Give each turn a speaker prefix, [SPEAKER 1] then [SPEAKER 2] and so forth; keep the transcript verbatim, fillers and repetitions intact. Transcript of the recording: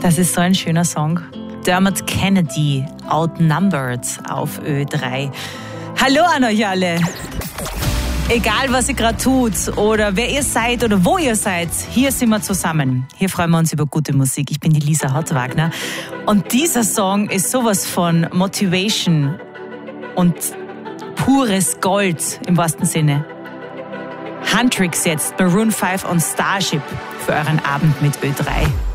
[SPEAKER 1] Das ist so ein schöner Song. Dermot Kennedy, Outnumbered auf Ö drei. Hallo an euch alle. Egal, was ihr gerade tut oder wer ihr seid oder wo ihr seid, hier sind wir zusammen. Hier freuen wir uns über gute Musik. Ich bin die Lisa Hautwagner und dieser Song ist sowas von Motivation und pures Gold im wahrsten Sinne. Huntrix jetzt, Maroon fünf und Starship für euren Abend mit Ö drei.